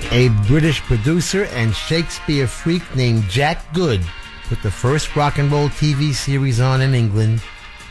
A British producer and Shakespeare freak named Jack Good put the first rock and roll TV series on in England,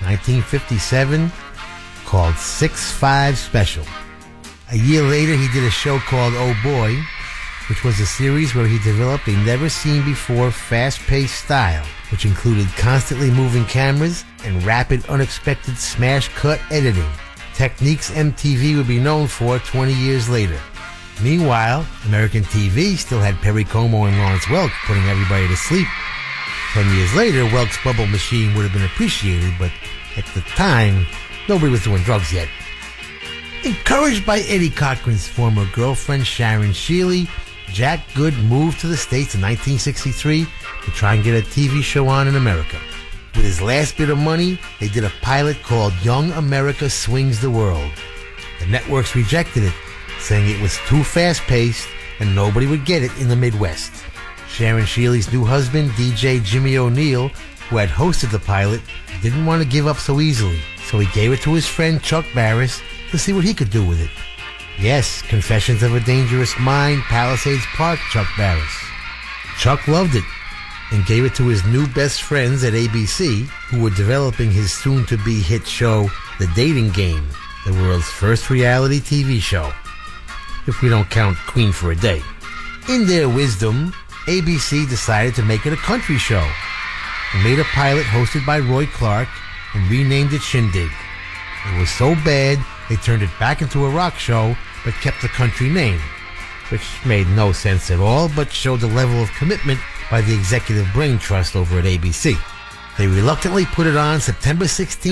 1957, called 6-5 Special. A year later, he did a show called Oh Boy, which was a series where he developed a never-seen-before fast-paced style, which included constantly moving cameras and rapid, unexpected smash-cut editing, techniques MTV would be known for 20 years later. Meanwhile, American TV still had Perry Como and Lawrence Welk putting everybody to sleep. 10 years later, Welk's bubble machine would have been appreciated, but at the time, nobody was doing drugs yet. Encouraged by Eddie Cochran's former girlfriend Sharon Shealy, Jack Good moved to the States in 1963 to try and get a TV show on in America. With his last bit of money, they did a pilot called Young America Swings the World. The networks rejected it, saying it was too fast-paced and nobody would get it in the Midwest. Sharon Shealy's new husband, DJ Jimmy O'Neill, who had hosted the pilot, didn't want to give up so easily, so he gave it to his friend Chuck Barris to see what he could do with it. Yes, Confessions of a Dangerous Mind, Palisades Park, Chuck Barris. Chuck loved it and gave it to his new best friends at ABC, who were developing his soon-to-be hit show, The Dating Game, the world's first reality TV show, if we don't count Queen for a Day. In their wisdom, ABC decided to make it a country show and made a pilot hosted by Roy Clark and renamed it Shindig. It was so bad, they turned it back into a rock show but kept the country name, which made no sense at all but showed the level of commitment by the executive brain trust over at ABC. They reluctantly put it on September 16,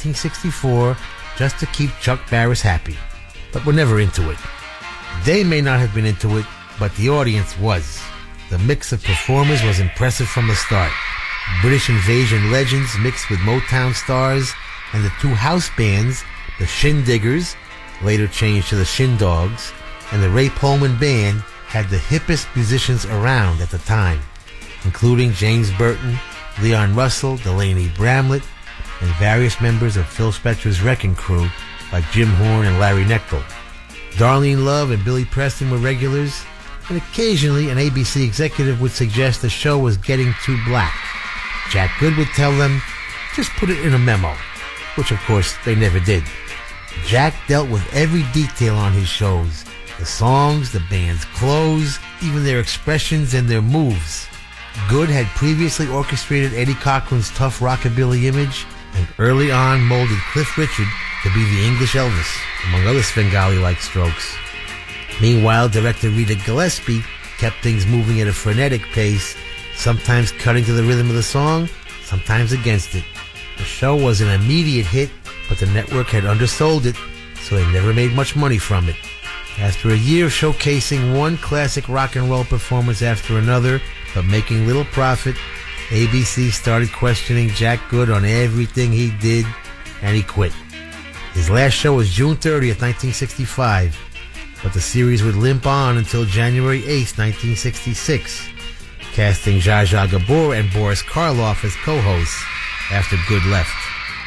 1964, just to keep Chuck Barris happy, but were never into it. They may not have been into it, but the audience was. The mix of performers was impressive from the start. British invasion legends mixed with Motown stars, and the two house bands, the Shindiggers, later changed to the Shindogs, and the Ray Pullman Band had the hippest musicians around at the time, including James Burton, Leon Russell, Delaney Bramlett, and various members of Phil Spector's Wrecking Crew like Jim Horn and Larry Knechtel. Darlene Love and Billy Preston were regulars, and occasionally an ABC executive would suggest the show was getting too black. Jack Good would tell them, just put it in a memo, which of course they never did. Jack dealt with every detail on his shows, the songs, the band's clothes, even their expressions and their moves. Good had previously orchestrated Eddie Cochran's tough rockabilly image and early on molded Cliff Richard to be the English Elvis, among other Svengali-like strokes. Meanwhile, director Rita Gillespie kept things moving at a frenetic pace, sometimes cutting to the rhythm of the song, sometimes against it. The show was an immediate hit, but the network had undersold it, so they never made much money from it. After a year of showcasing one classic rock and roll performance after another, but making little profit, ABC started questioning Jack Good on everything he did, and he quit. His last show was June 30th, 1965, but the series would limp on until January 8th, 1966, casting Zsa Zsa Gabor and Boris Karloff as co-hosts after Good left.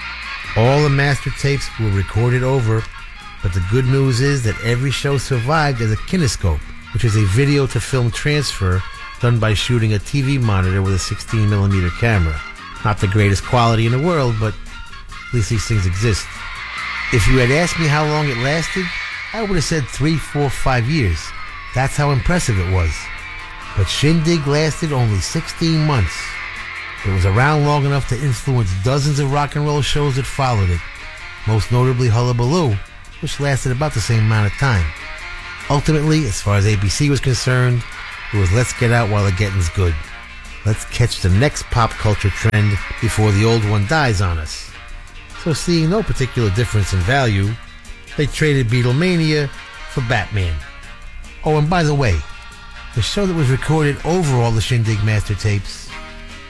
All the master tapes were recorded over, but the good news is that every show survived as a kinescope, which is a video-to-film transfer done by shooting a TV monitor with a 16mm camera. Not the greatest quality in the world, but at least these things exist. If you had asked me how long it lasted, I would have said 3, 4, 5 years. That's how impressive it was. But Shindig lasted only 16 months. It was around long enough to influence dozens of rock and roll shows that followed it, most notably Hullabaloo, which lasted about the same amount of time. Ultimately, as far as ABC was concerned, it was let's get out while the getting's good. Let's catch the next pop culture trend before the old one dies on us. So seeing no particular difference in value, they traded Beatlemania for Batman. Oh, and by the way, the show that was recorded over all the Shindig master tapes